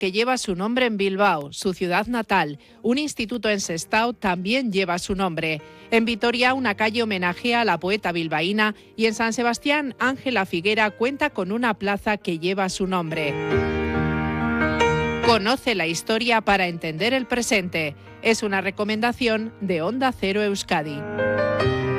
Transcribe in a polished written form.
que lleva su nombre en Bilbao, su ciudad natal. Un instituto en Sestao también lleva su nombre. En Vitoria, una calle homenajea a la poeta bilbaína y en San Sebastián, Ángela Figuera cuenta con una plaza que lleva su nombre. Conoce la historia para entender el presente. Es una recomendación de Onda Cero Euskadi.